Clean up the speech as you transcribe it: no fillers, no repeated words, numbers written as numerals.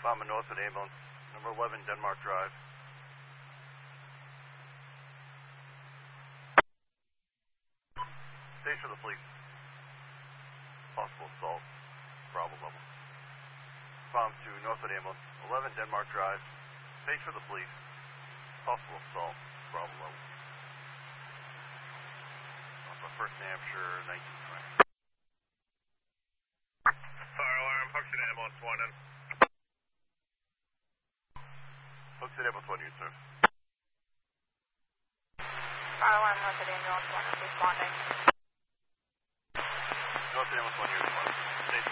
Bombing north at ambulance, number 11 Denmark Drive. Stage for the police. Possible assault. Bravo level. Bomb to north at ambulance, 11 Denmark Drive. Stage for the police. Possible assault. Bravo level. First New Hampshire, 1920. Fire alarm, Hooks at ambulance 1 in. Hooks at ambulance 1 unit, sir. Fire alarm, north at ambulance 1 is responding. North at ambulance 1 unit, 1. Stage